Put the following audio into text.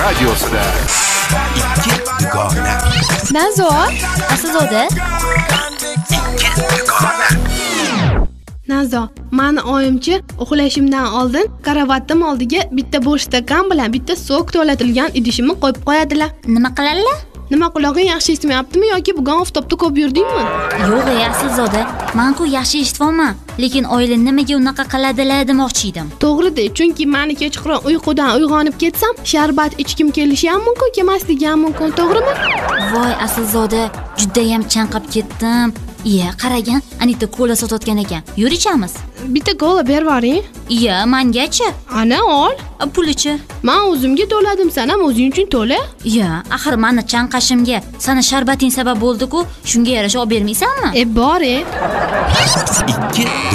radiosida ikki dugona. Nazo, Aslzoda. Nazo, mani oyimchi uxlashimdan oldin karavatim oldiga bitta bo'sh stakan bilan bitta sok to'latilgan idishimni qo'yib qo'yadilar. Nima qiladilar? Nima qulog'ing yaxshi eshitmayaptimi yoki bugun oftobda ko'p yurdingmi? Yo'q, Aslzoda. Men-ku yaxshi eshitibman, lekin oila nimaga unaqa qiladilar demoqchi edim. To'g'ri-da, chunki meni kechqurun uyqudan uyg'onib ketsam, sharbat ichkim kelishi ham mumkin, kemasligi ham mumkin, to'g'rimi? Voy, Aslzoda, juda ham chanqab ketdim. Iya, qaragan, Anita kola sotayotgan ekan. Yur ichamiz. Bitta kola berib yuboring. Iya, mengachi. Ana ol. Pulichi. Men o'zimga to'ladim, sen ham o'zing uchun to'la. Iya, axir meni chanqashimga sana sharbating sabab bo'ldi-ku, shunga yarasha olib bermaysanmi? Bor-e. Ikki